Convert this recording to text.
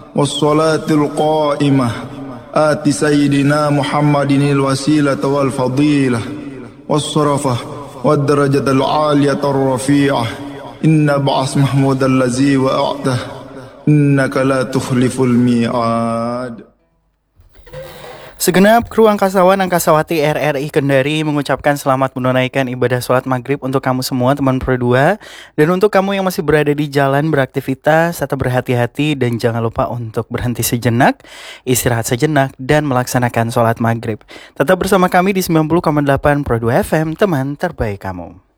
wassalatul qa'imah ati sayyidina Muhammadinil wasilata wal fadilah wassarafah wad darajatal aliyatar rafi'ah inna ba'as mahmudal lazi wa'atah innaka la tukhliful mi'ad. Segenap kru angkasawan Angkasawati RRI Kendari mengucapkan selamat menunaikan ibadah sholat maghrib untuk kamu semua teman Pro 2. Dan untuk kamu yang masih berada di jalan beraktivitas, tetap berhati-hati dan jangan lupa untuk berhenti sejenak, istirahat sejenak dan melaksanakan sholat maghrib. Tetap bersama kami di 90,8 Pro 2 FM, teman terbaik kamu.